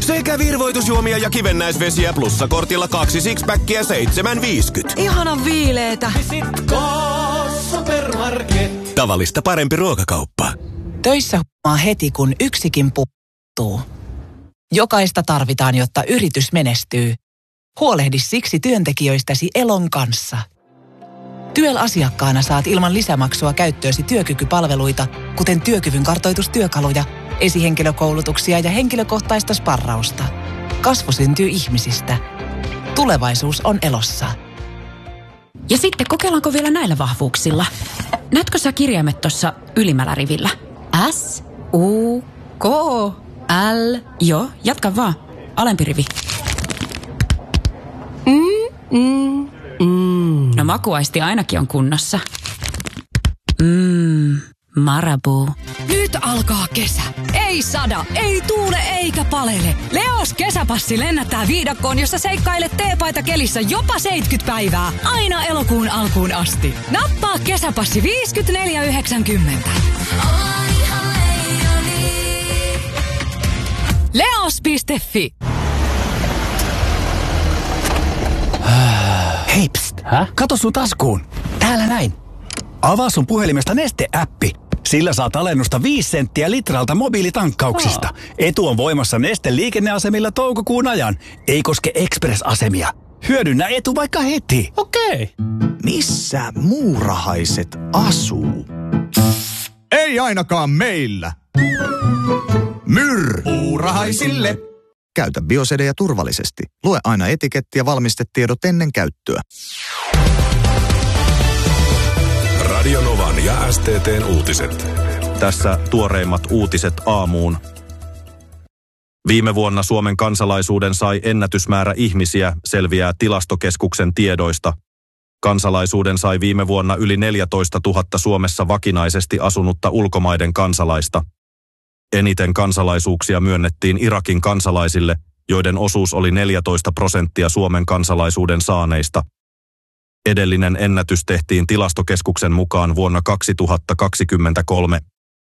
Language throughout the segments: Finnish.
Sekä virvoitusjuomia ja kivennäisvesiä plussa-kortilla 2 sixpackia 7,50. Ihanan viileetä. Supermarket. Tavallista parempi ruokakauppa. Töissä huomaa heti, kun yksikin puuttuu. Jokaista tarvitaan, jotta yritys menestyy. Huolehdi siksi työntekijöistäsi Elon kanssa. Tyel-asiakkaana saat ilman lisämaksua käyttöösi työkykypalveluita, kuten työkyvyn kartoitustyökaluja, esihenkilökoulutuksia ja henkilökohtaista sparrausta. Kasvu syntyy ihmisistä. Tulevaisuus on Elossa. Ja sitten kokeillaanko vielä näillä vahvuuksilla? Näetkö sä kirjaimet tuossa ylimmällä rivillä? S, U, K, L. Joo, jatka vaan. Alempi rivi. No makuaisti ainakin on kunnossa. Marabou. Nyt alkaa kesä. Ei sada, ei tuule eikä palele. Leos kesäpassi lennättää viidakkoon, jossa seikkailet teepaita kelissä jopa 70 päivää. Aina elokuun alkuun asti. Nappaa kesäpassi 54,90. Leos.fi. Hei, pst. Kato sun taskuun. Täällä näin. Avaa sun puhelimesta Neste-äppi. Sillä saat alennusta 5 senttiä litralta mobiilitankkauksista. Etu on voimassa Neste liikenneasemilla toukokuun ajan. Ei koske Express-asemia. Hyödynnä etu vaikka heti. Okei. Missä muurahaiset asuu? Ei ainakaan meillä. Muurahaisille. Käytä biosedejä turvallisesti. Lue aina etiketti ja valmistetiedot ennen käyttöä. Radionovan ja STT:n uutiset. Tässä tuoreimmat uutiset aamuun. Viime vuonna Suomen kansalaisuuden sai ennätysmäärä ihmisiä, selviää Tilastokeskuksen tiedoista. Kansalaisuuden sai viime vuonna yli 14 000 Suomessa vakinaisesti asunutta ulkomaiden kansalaista. Eniten kansalaisuuksia myönnettiin Irakin kansalaisille, joiden osuus oli 14% Suomen kansalaisuuden saaneista. Edellinen ennätys tehtiin Tilastokeskuksen mukaan vuonna 2023.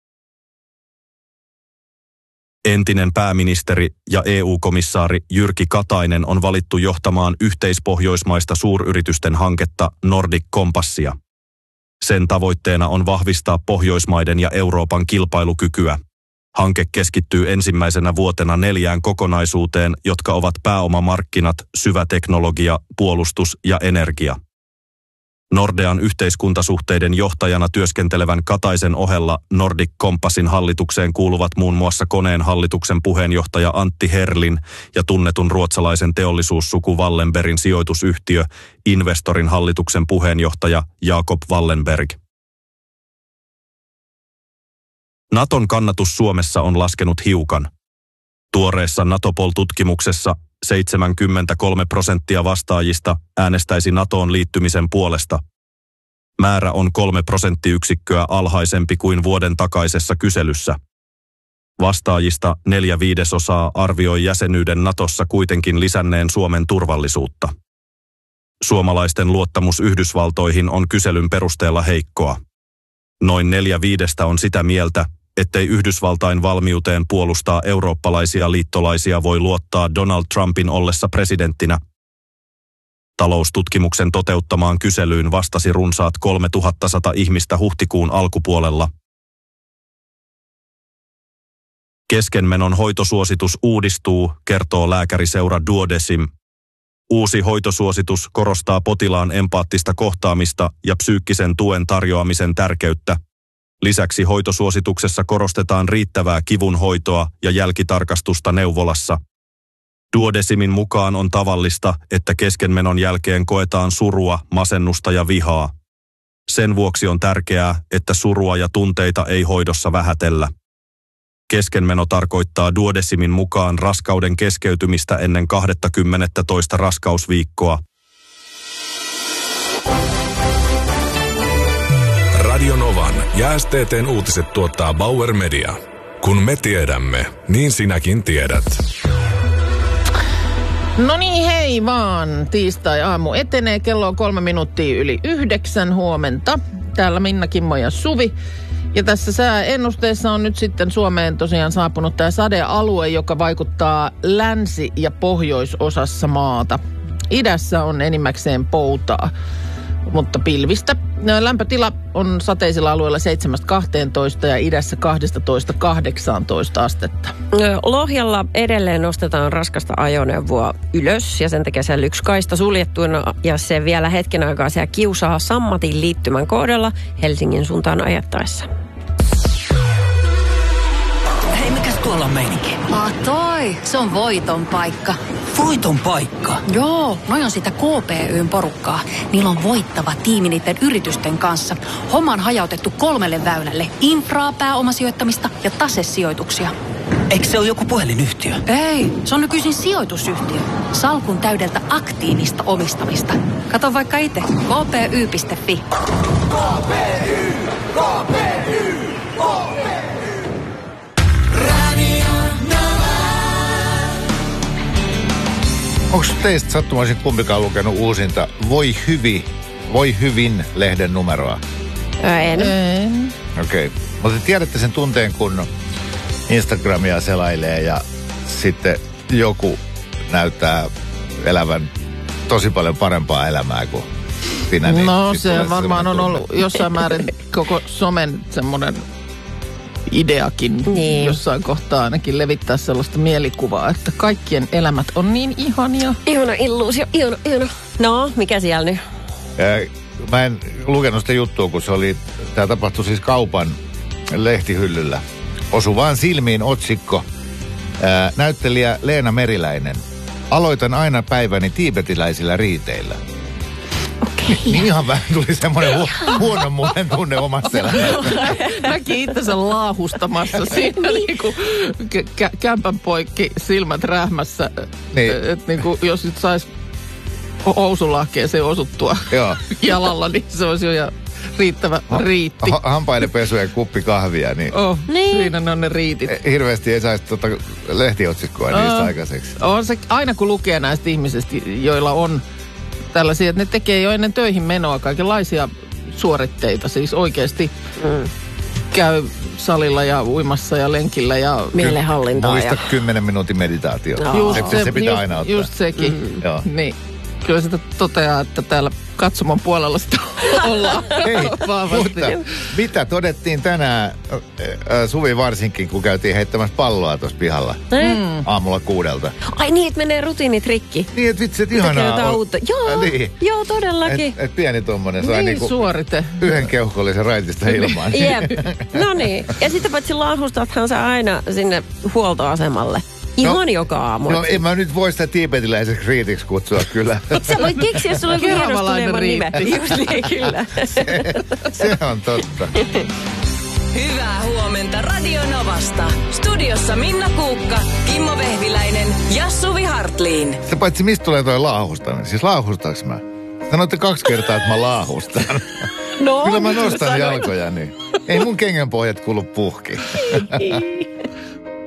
Entinen pääministeri ja EU-komissaari Jyrki Katainen on valittu johtamaan yhteispohjoismaista suuryritysten hanketta Nordic Compassia. Sen tavoitteena on vahvistaa Pohjoismaiden ja Euroopan kilpailukykyä. Hanke keskittyy ensimmäisenä vuotena 4 kokonaisuuteen, jotka ovat pääomamarkkinat, syvä teknologia, puolustus ja energia. Nordean yhteiskuntasuhteiden johtajana työskentelevän Kataisen ohella Nordic Compassin hallitukseen kuuluvat muun muassa Koneen hallituksen puheenjohtaja Antti Herlin ja tunnetun ruotsalaisen teollisuussuku Wallenbergin sijoitusyhtiö Investorin hallituksen puheenjohtaja Jakob Wallenberg. Naton kannatus Suomessa on laskenut hiukan. Tuoreessa Natopol-tutkimuksessa 73% vastaajista äänestäisi NATOon liittymisen puolesta. Määrä on 3 prosenttiyksikköä alhaisempi kuin vuoden takaisessa kyselyssä. Vastaajista 4/5 arvioi jäsenyyden NATOssa kuitenkin lisänneen Suomen turvallisuutta. Suomalaisten luottamus Yhdysvaltoihin on kyselyn perusteella heikkoa. Noin 4/5 on sitä mieltä, ettei Yhdysvaltain valmiuteen puolustaa eurooppalaisia liittolaisia voi luottaa Donald Trumpin ollessa presidenttinä. Taloustutkimuksen toteuttamaan kyselyyn vastasi runsaat 3100 ihmistä huhtikuun alkupuolella. Keskenmenon hoitosuositus uudistuu, kertoo lääkäriseura Duodecim. Uusi hoitosuositus korostaa potilaan empaattista kohtaamista ja psyykkisen tuen tarjoamisen tärkeyttä. Lisäksi hoitosuosituksessa korostetaan riittävää kivunhoitoa ja jälkitarkastusta neuvolassa. Duodecimin mukaan on tavallista, että keskenmenon jälkeen koetaan surua, masennusta ja vihaa. Sen vuoksi on tärkeää, että surua ja tunteita ei hoidossa vähätellä. Keskenmeno tarkoittaa Duodecimin mukaan raskauden keskeytymistä ennen 20. raskausviikkoa. Radionovan ja STT:n uutiset tuottaa Bauer Media. Kun me tiedämme, niin sinäkin tiedät. No niin, hei vaan. Tiistai-aamu etenee. Kello on 3 minuuttia yli 9 huomenta. Täällä Minna, Kimmo ja Suvi. Ja tässä sääennusteessa on nyt sitten Suomeen tosiaan saapunut tämä sadealue, joka vaikuttaa länsi- ja pohjoisosassa maata. Idässä on enimmäkseen poutaa, mutta pilvistä. Lämpötila on sateisilla alueilla 7-12 ja idässä 12-18 astetta. Lohjalla edelleen nostetaan raskasta ajoneuvoa ylös ja sen takia siellä yksi kaista suljettuina ja se vielä hetken aikaa siellä kiusaa Sammatin liittymän kohdalla Helsingin suuntaan ajettaessa. Hei, mikäs tuolla on meininki? Toi, se on voiton paikka. Voiton paikka? Joo, noi on sitä KPY:n porukkaa. Niillä on voittava tiimi niiden yritysten kanssa. Homma on hajautettu 3 väylälle. Infraa, pääomasijoittamista ja tasesijoituksia. Eikö se ole joku puhelinyhtiö? Ei, se on nykyisin sijoitusyhtiö. Salkun täydeltä aktiivista omistamista. Kato vaikka itse. kpy.fi. KPY, KPY, KPY. Onko teistä sattumoisin kumpikaan lukenut uusinta Voi hyvin -lehden numeroa? En. Okei. Mutta tiedätte sen tunteen, kun Instagramia selailee ja sitten joku näyttää elävän tosi paljon parempaa elämää kuin sinä. No se varmaan on ollut jossain määrin koko somen semmoinen ideakin niin. Jossain kohtaa ainakin levittää sellaista mielikuvaa, että kaikkien elämät on niin ihania. Ihana illuusio, ihana. No, mikä siellä nyt? Mä en lukenut sitä juttua, kun tämä tapahtui siis kaupan lehtihyllyllä. Osui vaan silmiin otsikko. Näyttelijä Leena Meriläinen. Aloitan aina päiväni tiibetiläisillä riiteillä. Niin ihan vähän tuli semmoinen huonommuuden tunne omasta elämästä. Näki itsensä laahustamassa siinä niinku kämpän poikki silmät rähmässä. Niin. Että niinku, jos nyt sais housunlahkeeseen osuttua jalalla, niin se olisi jo riittävä riitti. Hampaiden pesu ja kuppi kahvia, niin. Siinä ne on ne riitit. Hirveästi ei saisi lehtiotsikkoa niistä aikaiseksi. On se aina kun lukee näistä ihmisistä, joilla on tällaisia, että ne tekee jo ennen töihin menoa kaikenlaisia suoritteita. Siis oikeasti käy salilla ja uimassa ja lenkillä ja mielenhallintaa. Muista 10 minuutin meditaatiota. Se pitää aina ottaa. Just sekin. Niin. Kyllä sitä toteaa, että täällä katsomon puolella sitä ollaan. Hei, mutta mitä todettiin tänään, Suvi varsinkin, kun käytiin heittämässä palloa tuossa pihalla aamulla 6. Ai niin, että menee rutiinit rikki. Niin, että vitsi, että ihanaa. Joo, todellakin. Et pieni tommonen saa niin suorite. Yhden keuhkollisen raitista ilmaan. Jep, no niin. Ja sitten paitsi laahustathan sä aina sinne huoltoasemalle. Ihan joka aamu. No en mä nyt voi sitä tiibetiläiseksi riitiksi kutsua kyllä. Sä voit keksiä sulle vierostuneemman nimen. Just niin, kyllä. Se on totta. Hyvää huomenta Radio Novasta. Studiossa Minna Kuukka, Kimmo Vehviläinen ja Suvi Hartliin. Se paitsi mistä tulee toi laahustaminen? Siis laahustaaks mä? Sanoitte 2 kertaa, että mä laahustan. No, kyllä mä nostan jalkojani. Ei mun kengänpohjat kuulu puhki.